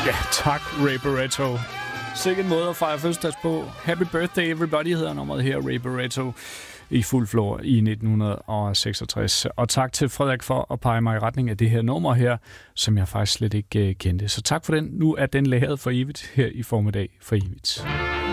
Ja, tak, Ray Barretto. Sikke en måde at fejre fødselsdags på. Happy Birthday Everybody hedder nummeret her, Ray Barretto, i fuld flor i 1966. Og tak til Frederik for at pege mig i retning af det her nummer her, som jeg faktisk slet ikke kendte. Så tak for den. Nu er den lagret for evigt her i formiddag for evigt.